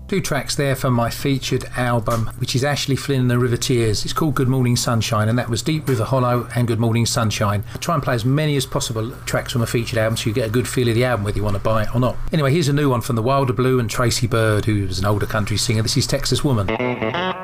Two tracks there from my featured album, which is Ashley Flynn and the River Tears. It's called Good Morning Sunshine, and that was Deep River Hollow and Good Morning Sunshine. I try and play as many as possible tracks from a featured album so you get a good feel of the album, whether you want to buy it or not. Anyway, here's a new one from the Wilder Blue and Tracy Bird, who was an older country singer. This is Texas Woman.